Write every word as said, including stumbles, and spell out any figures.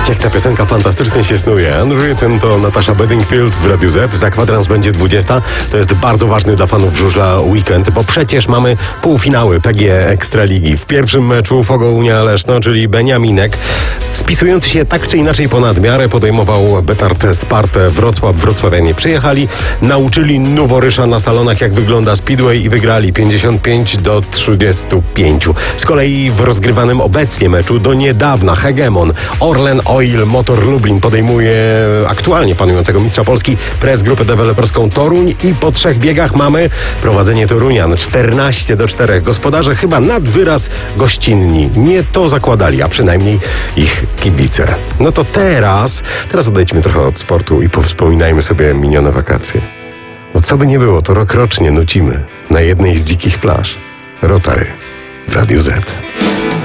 Jak ta piosenka fantastycznie się snuje. Unwritten to Natasza Bedingfield w Radiu Z. Za kwadrans będzie dwudziesta. To jest bardzo ważny dla fanów żużla weekend, bo przecież mamy półfinały P G E Ekstraligi. W pierwszym meczu Fogo Unia Leszno, czyli Beniaminek, spisując się tak czy inaczej ponad miarę, podejmował Betart Spartę Wrocław. Wrocławianie przyjechali, nauczyli noworysza na salonach, jak wygląda speedway i wygrali pięćdziesiąt pięć do trzydziestu pięciu. Z kolei w rozgrywanym obecnie meczu do niedawna hegemon Orlen Oil Motor Lublin podejmuje aktualnie panującego mistrza Polski Press Grupę Deweloperską Toruń i po trzech biegach mamy prowadzenie Torunian czternaście do czterech. Gospodarze chyba nad wyraz gościnni. Nie to zakładali, a przynajmniej ich kibice. No to teraz, teraz odejdźmy trochę od sportu i powspominajmy sobie minione wakacje. Bo co by nie było, to rokrocznie nucimy na jednej z dzikich plaż Rotary w Radiu Z.